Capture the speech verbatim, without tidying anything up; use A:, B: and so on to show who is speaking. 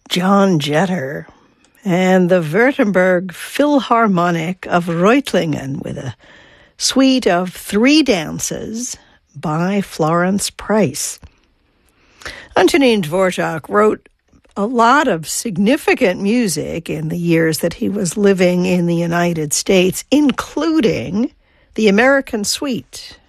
A: John Jetter and the Württemberg Philharmonic of Reutlingen with a suite of three dances by Florence Price. Antonin Dvorak wrote a lot of significant music in the years that he was living in the United States, including the American Suite.